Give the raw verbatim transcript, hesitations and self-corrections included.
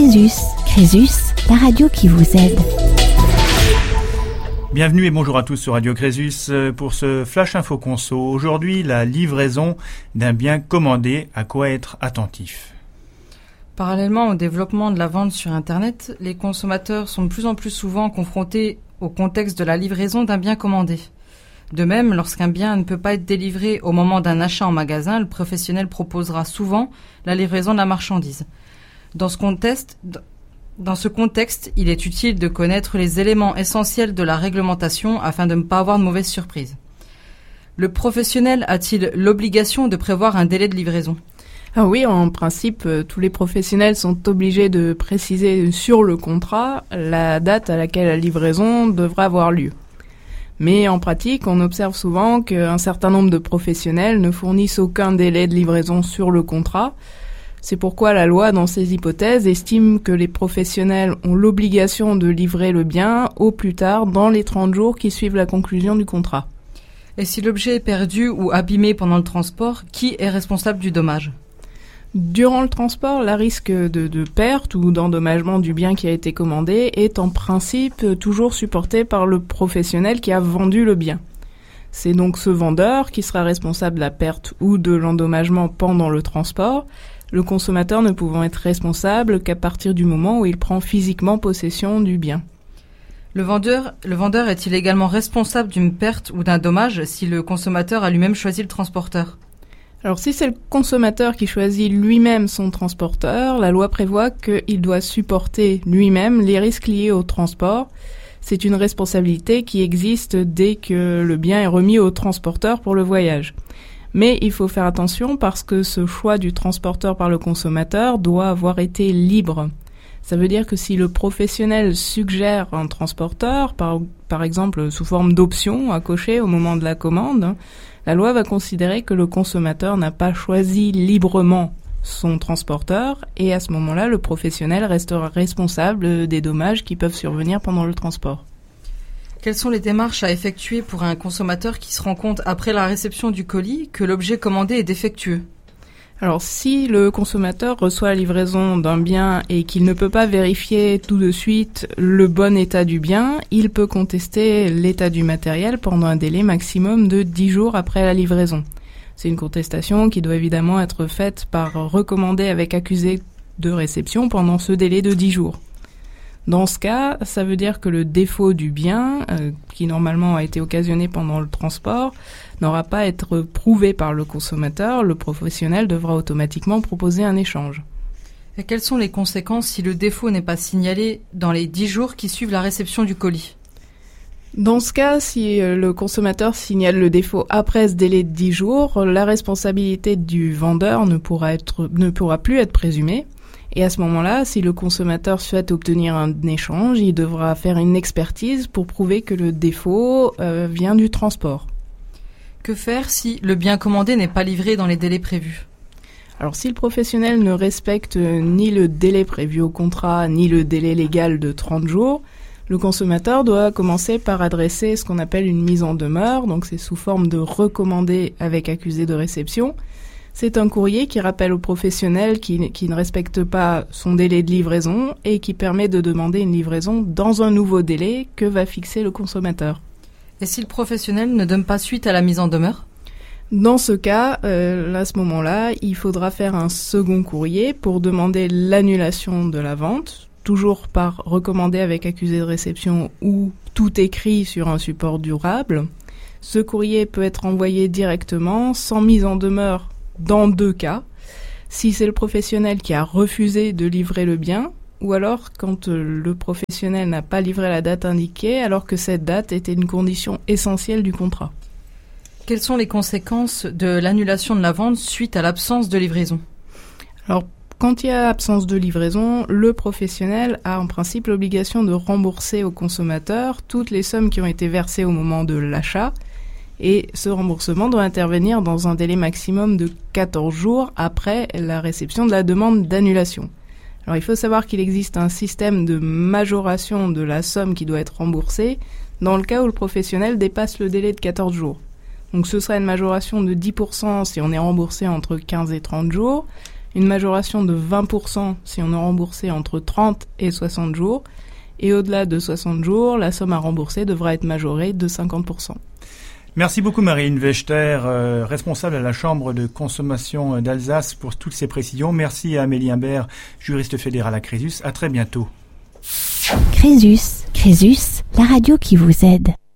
Crésus. Crésus, la radio qui vous aide. Bienvenue et bonjour à tous sur Radio Crésus pour ce Flash Info Conso. Aujourd'hui, la livraison d'un bien commandé, à quoi être attentif. Parallèlement au développement de la vente sur Internet, les consommateurs sont de plus en plus souvent confrontés au contexte de la livraison d'un bien commandé. De même, lorsqu'un bien ne peut pas être délivré au moment d'un achat en magasin, le professionnel proposera souvent la livraison de la marchandise. Dans ce contexte, dans ce contexte, il est utile de connaître les éléments essentiels de la réglementation afin de ne pas avoir de mauvaises surprises. Le professionnel a-t-il l'obligation de prévoir un délai de livraison ? Ah oui, en principe, tous les professionnels sont obligés de préciser sur le contrat la date à laquelle la livraison devra avoir lieu. Mais en pratique, on observe souvent qu'un certain nombre de professionnels ne fournissent aucun délai de livraison sur le contrat. C'est pourquoi la loi, dans ces hypothèses, estime que les professionnels ont l'obligation de livrer le bien au plus tard dans les trente jours qui suivent la conclusion du contrat. Et si l'objet est perdu ou abîmé pendant le transport, qui est responsable du dommage ? Durant le transport, le risque de, de perte ou d'endommagement du bien qui a été commandé est en principe toujours supporté par le professionnel qui a vendu le bien. C'est donc ce vendeur qui sera responsable de la perte ou de l'endommagement pendant le transport, le consommateur ne pouvant être responsable qu'à partir du moment où il prend physiquement possession du bien. Le vendeur, le vendeur est-il également responsable d'une perte ou d'un dommage si le consommateur a lui-même choisi le transporteur ? Alors si c'est le consommateur qui choisit lui-même son transporteur, la loi prévoit qu'il doit supporter lui-même les risques liés au transport. C'est une responsabilité qui existe dès que le bien est remis au transporteur pour le voyage. Mais il faut faire attention parce que ce choix du transporteur par le consommateur doit avoir été libre. Ça veut dire que si le professionnel suggère un transporteur, par, par exemple sous forme d'option à cocher au moment de la commande, la loi va considérer que le consommateur n'a pas choisi librement son transporteur et à ce moment-là, le professionnel restera responsable des dommages qui peuvent survenir pendant le transport. Quelles sont les démarches à effectuer pour un consommateur qui se rend compte après la réception du colis que l'objet commandé est défectueux ? Alors, si le consommateur reçoit la livraison d'un bien et qu'il ne peut pas vérifier tout de suite le bon état du bien, il peut contester l'état du matériel pendant un délai maximum de dix jours après la livraison. C'est une contestation qui doit évidemment être faite par recommandé avec accusé de réception pendant ce délai de dix jours. Dans ce cas, ça veut dire que le défaut du bien, euh, qui normalement a été occasionné pendant le transport, n'aura pas à être prouvé par le consommateur. Le professionnel devra automatiquement proposer un échange. Et quelles sont les conséquences si le défaut n'est pas signalé dans les dix jours qui suivent la réception du colis ? Dans ce cas, si le consommateur signale le défaut après ce délai de dix jours, la responsabilité du vendeur ne pourra être, ne pourra plus être présumée. Et à ce moment-là, si le consommateur souhaite obtenir un échange, il devra faire une expertise pour prouver que le défaut euh, vient du transport. Que faire si le bien commandé n'est pas livré dans les délais prévus ? Alors si le professionnel ne respecte ni le délai prévu au contrat, ni le délai légal de trente jours, le consommateur doit commencer par adresser ce qu'on appelle une mise en demeure, donc c'est sous forme de recommandé avec accusé de réception. C'est un courrier qui rappelle au professionnel qui, qui ne respecte pas son délai de livraison et qui permet de demander une livraison dans un nouveau délai que va fixer le consommateur. Et si le professionnel ne donne pas suite à la mise en demeure ? Dans ce cas, euh, à ce moment-là, il faudra faire un second courrier pour demander l'annulation de la vente, toujours par recommandé avec accusé de réception ou tout écrit sur un support durable. Ce courrier peut être envoyé directement, sans mise en demeure, dans deux cas, si c'est le professionnel qui a refusé de livrer le bien, ou alors quand le professionnel n'a pas livré la date indiquée, alors que cette date était une condition essentielle du contrat. Quelles sont les conséquences de l'annulation de la vente suite à l'absence de livraison ? Alors, quand il y a absence de livraison, le professionnel a en principe l'obligation de rembourser au consommateur toutes les sommes qui ont été versées au moment de l'achat, et ce remboursement doit intervenir dans un délai maximum de quatorze jours après la réception de la demande d'annulation. Alors il faut savoir qu'il existe un système de majoration de la somme qui doit être remboursée dans le cas où le professionnel dépasse le délai de quatorze jours. Donc ce sera une majoration de dix pour cent si on est remboursé entre quinze et trente jours, une majoration de vingt pour cent si on est remboursé entre trente et soixante jours, et au-delà de soixante jours, la somme à rembourser devra être majorée de cinquante pour cent. Merci beaucoup Marine Wechter, euh, responsable à la Chambre de consommation d'Alsace, pour toutes ces précisions. Merci à Amélie Imbert, juriste fédérale à Crésus. À très bientôt. Crésus, Crésus, la radio qui vous aide.